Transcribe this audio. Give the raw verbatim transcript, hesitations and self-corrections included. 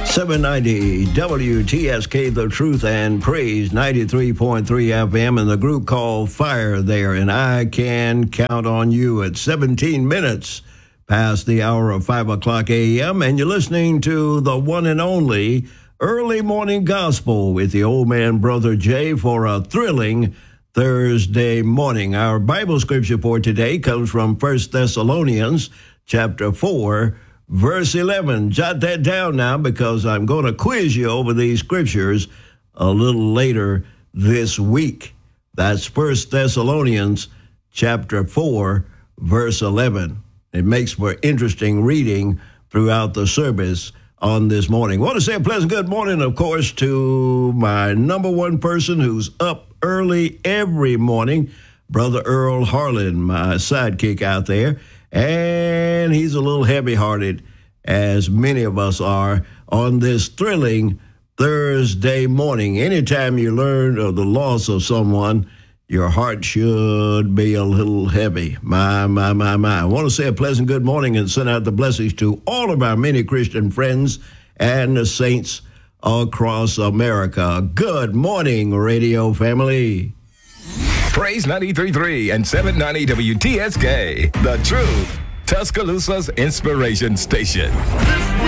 seven ninety W T S K, The Truth and Praise, ninety-three point three F M, and the group called Fire there. And I can count on you at seventeen minutes past the hour of five o'clock a m. And you're listening to the one and only Early Morning Gospel with the old man, Brother Jay, for a thrilling Thursday morning. Our Bible scripture for today comes from First Thessalonians chapter four, verse eleven. Jot that down now, because I'm going to quiz you over these scriptures a little later this week. That's First Thessalonians chapter four, verse eleven. It makes for interesting reading throughout the service on this morning. I want to say a pleasant good morning, of course, to my number one person who's up early every morning, Brother Earl Harlan, my sidekick out there. And he's a little heavy-hearted, as many of us are, on this thrilling Thursday morning. Anytime you learn of the loss of someone, your heart should be a little heavy. My, my, my, my. I want to say a pleasant good morning and send out the blessings to all of our many Christian friends and the saints across America. Good morning, radio family. Praise ninety-three point three and seven ninety W T S K, The Truth, Tuscaloosa's inspiration station.